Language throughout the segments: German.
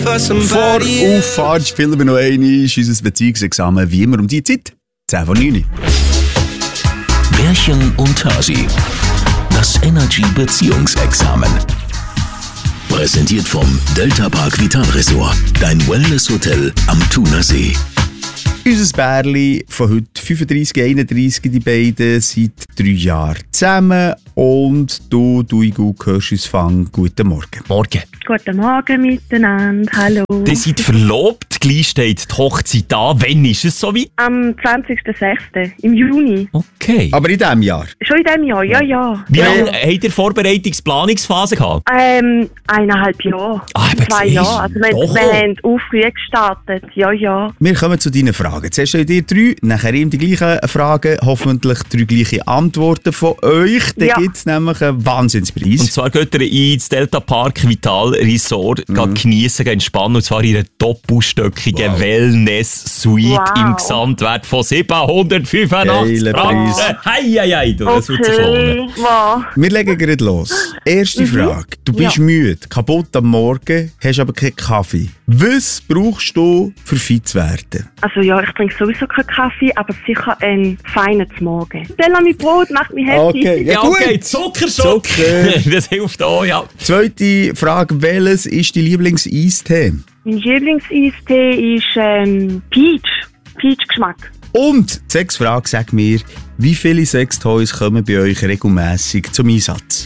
Vor Auffahrt spielen wir noch einmal unser Beziehungsexamen, wie immer um die Zeit, 10 vor 9. Märchen und Hasi. Das Energy Beziehungsexamen. Präsentiert vom Delta Park Vital Resort. Dein Wellness-Hotel am Thunersee. Unser Bärli von heute 35, 31, die beiden seit 3 Jahren zusammen. Und du hörst uns Fang. Guten Morgen. Morgen. Guten Morgen miteinander, hallo. Ihr seid verlobt, gleich steht die Hochzeit an. Wann ist es soweit? Am 20.06. im Juni. Okay. Aber in diesem Jahr? Schon in diesem Jahr, ja. Wie lange habt ihr Vorbereitungsplanungsphase gehabt? 1,5 Jahre. Aber 2 Jahre. Also wir haben auch früh gestartet, ja. Wir kommen zu deinen Fragen. Zuerst stellen dir 3, nachher ihm die gleichen Fragen, hoffentlich 3 gleiche Antworten von euch. Dann gibt es nämlich einen Wahnsinnspreis. Und zwar geht ihr ins Delta Park Vital Resort geniessen, entspannen, und zwar in einer doppelstöckigen Wellness-Suite im Gesamtwert von 785 Franken. Hei, das wird sich lohnen. Wow. Wir legen gerade los. Erste Frage. Du bist müde, kaputt am Morgen, hast aber keinen Kaffee. Was brauchst du, für fit zu werden? Also ja, ich trinke sowieso keinen Kaffee, aber sicher einen feinen zum Morgen. Salami-Brot macht mich happy. Okay, Ja, okay, Zuckerschock. Das hilft auch, ja. Zweite Frage. Welches ist dein Lieblings-Eistee? Mein Lieblings-Eistee ist Peach-Geschmack. Und die 6. Frage, sag mir, wie viele Sextoys kommen bei euch regelmässig zum Einsatz?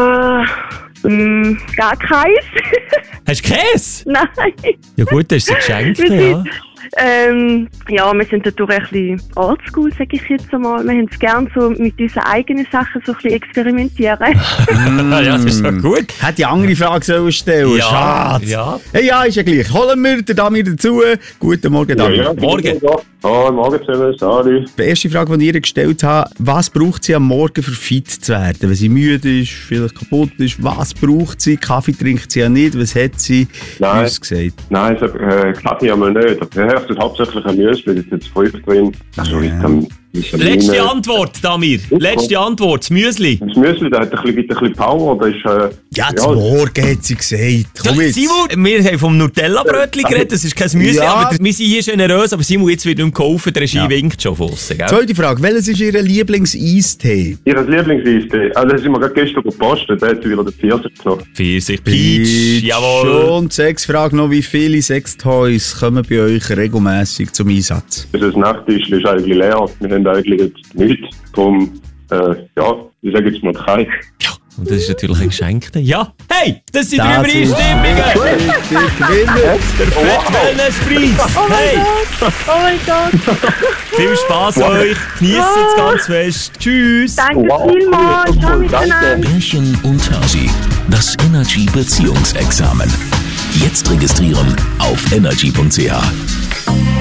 Gar keins. Hast du Käse? Nein. Ja gut, das ist ein Geschenk, ja. Wir sind dadurch ein bisschen oldschool, sage ich jetzt einmal. Wir haben es gerne so mit unseren eigenen Sachen so ein bisschen experimentieren. Ja, das ist doch gut. Hätte die andere Frage sollen stellen. Ja, Schade. ja. Hey, ja, ist ja gleich. Holen wir den Damir dazu. Guten Morgen, Damir. Ja, Morgen. Morgen zusammen, Sali. Die erste Frage, die ich ihr gestellt habe, was braucht sie am Morgen, für fit zu werden? Wenn sie müde ist, vielleicht kaputt ist, was braucht sie? Kaffee trinkt sie ja nicht. Was hat sie uns gesagt? Nein, Kaffee haben wir nicht. Das ist hauptsächlich ein Müsli, da ist jetzt Frucht drin. Also Letzte Antwort, Damir. Letzte Antwort, das Müsli. Das Müsli, da hat ein bisschen Power. Das ist, Zum Morgen hat sie gesagt. Komm jetzt. Simon, wir haben vom Nutella-Brötchen geredet, das ist kein Müsli, aber wir sind hier generös, aber Simon, jetzt wird nicht mehr geholfen, der Regie winkt schon von aussen, gell? Zweite Frage, welches ist Ihr Lieblings-Eistee? Ihr Lieblings-Eistee? Also das ist mir gerade gestern gepostet, da hat sie wieder den Pfirsich genommen. Pfirsich, Peach, jawohl. Und 6 Frage noch, wie viele Sextoys kommen bei euch regelmässig zum Einsatz? Das Nachttisch ist eigentlich leer. Wir haben eigentlich jetzt nichts. Darum, ich sage jetzt mal kein. Ja, und das ist natürlich ein Geschenk. Ja, hey, das sind Das 3 Übereinstimmungen. Der Fett-Wellness-Preis. Hey, Oh mein Gott. viel Spass euch. Genießt es ganz fest. Tschüss. Danke vielmals. Ciao miteinander. Märchen und Hasi. Das Energy Beziehungsexamen. Jetzt registrieren auf energy.ch.